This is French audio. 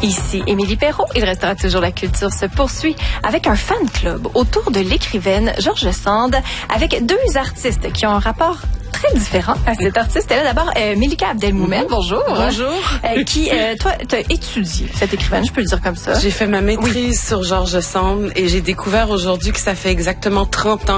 Ici Émilie Perrault. Il restera toujours la culture se poursuit avec un fan club autour de l'écrivaine George Sand avec deux artistes qui ont un rapport très différent à cet artiste. Elle est d'abord Melika Abdelmoumen. Bonjour. Bonjour. Toi, tu as étudié cette écrivaine, je peux le dire comme ça. J'ai fait ma maîtrise sur George Sand et j'ai découvert aujourd'hui que ça fait exactement 30 ans